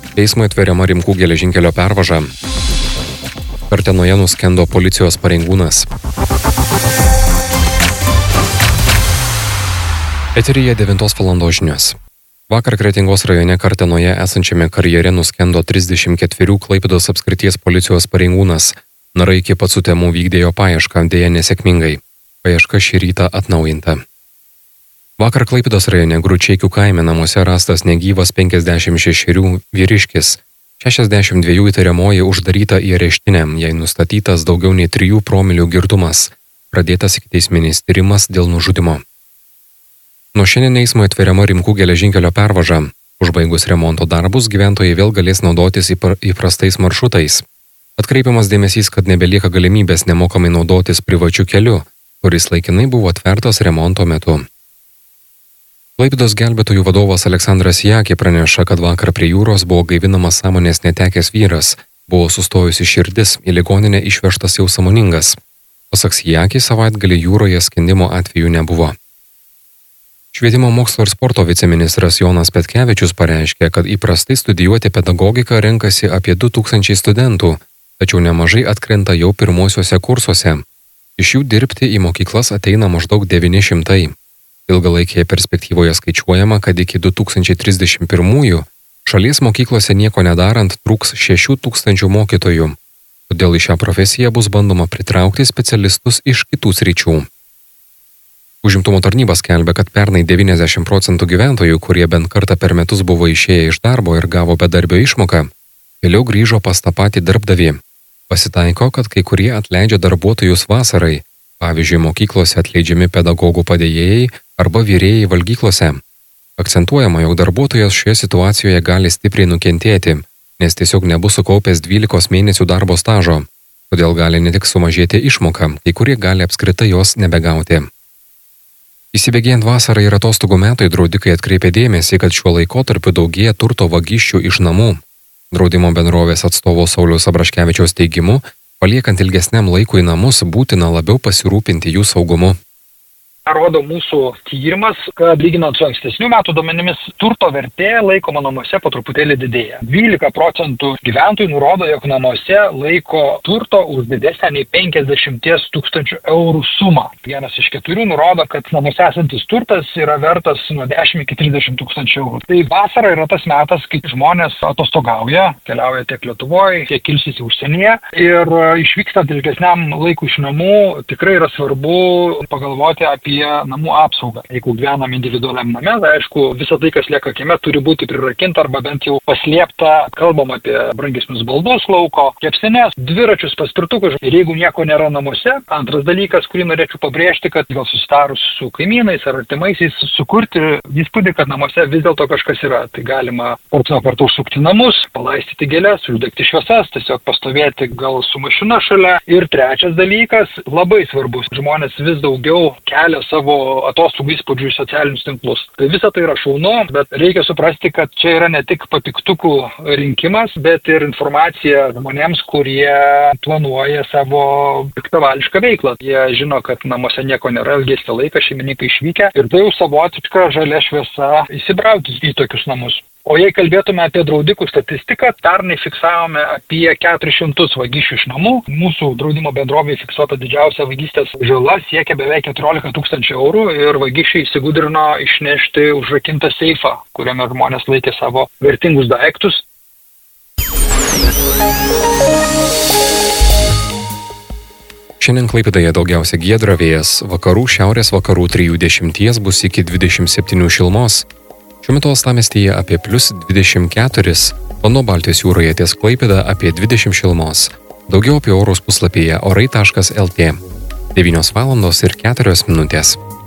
Teismui atveriama Rimkų geležinkelio pervaža. Kartenoje nuskendo policijos pareigūnas. Eteryje 9 valandos žinios. Vakar Kretingos rajone Kartenoje esančiame karjere nuskendo 34 Klaipėdos apskrities policijos pareigūnas. Narai iki pat sutemų vykdė jo paiešką, dėja nesėkmingai. Paieška šį rytą atnaujinta. Vakar Klaipėdos rajone Gručeikių kaime namuose rastas negyvas 56 vyriškis. 62 įtariamoji uždaryta į areštinę, jai nustatytas daugiau nei 3 promilių girtumas. Pradėtas ikiteisminis tyrimas dėl nužudymo. Nuo šiandien eismui atveriama Rimkų geležinkelio pervaža. Užbaigus remonto darbus gyventojai vėl galės naudotis įprastais maršrutais. Atkreipiamas dėmesys, kad nebelieka galimybės nemokamai naudotis privačiu keliu, kuris laikinai buvo atvertas remonto metu. Klaipėdos gelbėtojų vadovas Aleksandras Jakė praneša, kad vakar prie jūros buvo gaivinamas sąmonės netekęs vyras, buvo sustojusi širdis, į ligoninę išvežtas jau sąmoningas. Pasak Jakė, savaitgalį jūroje skendimo atvejų nebuvo. Švietimo mokslo ir sporto viceministras Jonas Petkevičius pareiškė, kad įprastai studijuoti pedagogiką renkasi apie 2000 studentų, tačiau nemažai atkrenta jau pirmosiuose kursuose. Iš jų dirbti į mokyklas ateina maždaug 900. Ilgalaikėje perspektyvoje skaičiuojama, kad iki 2031 šalies mokyklose nieko nedarant trūks 6000 mokytojų. Todėl į šią profesiją bus bandoma pritraukti specialistus iš kitų sričių. Užimtumo tarnyba skelbia, kad pernai 90% gyventojų, kurie bent kartą per metus buvo išėję iš darbo ir gavo bedarbio išmoką, vėliau grįžo pas tą patį darbdavį. Pasitaiko, kad kai kurie atleidžia darbuotojus vasarai, pavyzdžiui, mokyklose atleidžiami pedagogų padėjėjai arba vyrėjai valgyklose. Akcentuojama, jog darbuotojas šioje situacijoje gali stipriai nukentėti, nes tiesiog nebus sukaupęs 12 mėnesių darbo stažo, todėl gali ne tik sumažėti išmoka, kai kurie gali apskritai jos nebegauti. Įsibėgėjant vasarai ir atostogų metui draudikai atkreipė dėmesį, kad šiuo laikotarpiu daugėja turto vagysčių iš namų. Draudimo bendrovės atstovo Sauliaus Abraškevičiaus teigimu, paliekant ilgesniam laikui namus, būtina labiau pasirūpinti jų saugumu. Rodo mūsų tyrimas, kad lyginant su ankstesnių metų duomenimis, turto vertė laikoma namuose po truputėlį didėja. 12% gyventojų nurodo, jog namuose laiko turto už didesnę nei 50 000 eurų sumą. 1 iš 4 nurodo, kad namuose esantis turtas yra vertas nuo 10 iki 30 000 eurų. Tai vasara yra tas metas, kai žmonės atostogauja, keliauja tiek Lietuvoje, tiek ilsisi užsienyje ir išvykstant ilgesniam laikui iš namų tikrai yra svarbu pagalvoti apie namų apsaugą. Jeigu gyvenam individualiam name, tai aišku, visą tai, kas lieka kieme, turi būti prirakinta arba bent jau paslėpta. Kalbam apie brangesnius baldus lauko, kepsines, dviračius, paspirtukus. Ir jeigu nieko nėra namuose, antras dalykas, kurį norėčiau pabrėžti, kad gal susitarus su kaimynais ar artimaisiais sukurti įspūdį, kad namuose vis dėlto kažkas yra. Tai galima karts nuo karto užsukti namus, palaistyti gėles, uždegti šviesas, tiesiog pastovėti gal su mašina šalia. Ir trečias dalykas, labai svarbus, žmonės vis daugiau kelia savo atostogų įspūdžių į socialinius tinklus. Tai visa tai yra šaunu, bet reikia suprasti, kad čia yra ne tik patiktukų rinkimas, bet ir informacija žmonėms, kurie planuoja savo piktavališką veiklą. Jie žino, kad namuose nieko nėra, ilgesnį laiką šeimininkai išvykę ir tai jau savotiška žalia šviesa įsibrauti į tokius namus. O jei kalbėtume apie draudikų statistiką, pernai fiksavome apie 400 vagysčių iš namų. Mūsų draudimo bendrovėje fiksuota didžiausia vagystės žala siekia beveik 14 000 eurų ir vagysčiai įsigudrino išnešti užrakintą seifą, kuriame žmonės laikė savo vertingus daiktus. Šiandien Klaipėdoje daugiausia giedra, vėjas vakarų, šiaurės vakarų 3-10 bus iki 27 šilumos. Šiuo metu uostamiestyje apie +24, o nuo Baltijos jūroje ties Klaipėda apie 20 šilumos. Daugiau apie orus puslapyje orai.lt. 9:04.